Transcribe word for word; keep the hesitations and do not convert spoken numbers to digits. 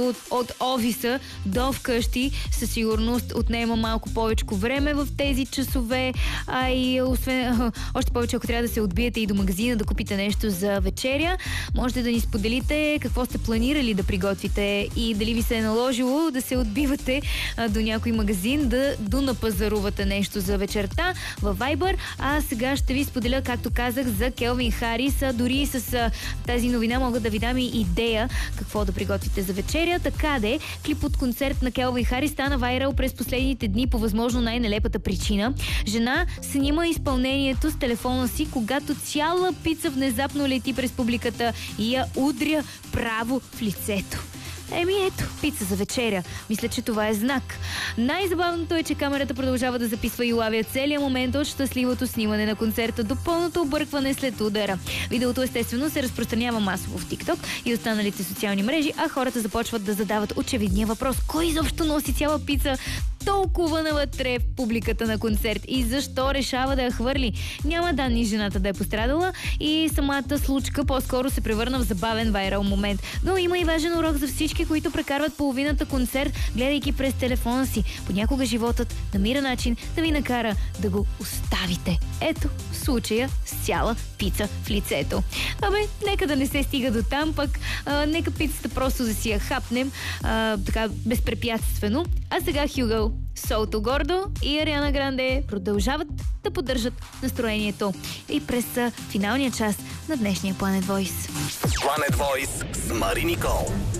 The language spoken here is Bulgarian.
от, от офиса до вкъщи. Със сигурност отнема малко повече време в тези часове, а и освен, още повече, ако трябва да се отбиете и до магазина да купите нещо за вечеря, можете да ни споделите какво сте планирали да приготвите и дали ви се е наложило да се отбивате а, до някой магазин, да донапазарувате нещо за вечерта във Viber. А сега ще ви споделя, както казах, за Келвин Харис. А дори с а, тази новина мога да ви дам и идея какво да приготвите за вечеря. Така де, клип от концерт на Келвин Харис стана вайрал през последните дни по възможно най-нелепата причина. Жена снима изпълнението с телефона си, когато цяла пица внезапно лети през публиката и я удря право в лицето. Еми ето, пица за вечеря. Мисля, че това е знак. Най-забавното е, че камерата продължава да записва и улавя целият момент от щастливото снимане на концерта до пълното объркване след удара. Видеото естествено се разпространява масово в TikTok и останалите социални мрежи, а хората започват да задават очевидния въпрос: кой изобщо носи цяла пица толкова навътре в публиката на концерт и защо решава да я хвърли? Няма данни жената да е пострадала и самата случка по-скоро се превърна в забавен вайрал момент. Но има и важен урок за всички, които прекарват половината концерт, гледайки през телефона си. Понякога животът намира начин да ви накара да го оставите. Ето в случая с цяла пица в лицето. Абе, нека да не се стига до там, пък а, нека пицата просто да си я хапнем а, така безпрепятствено. А сега Хюго, Солто Гордо и Ариана Гранде продължават да поддържат настроението и през а, финалния час на днешния Planet Voice. Planet Voice с Мари Никол.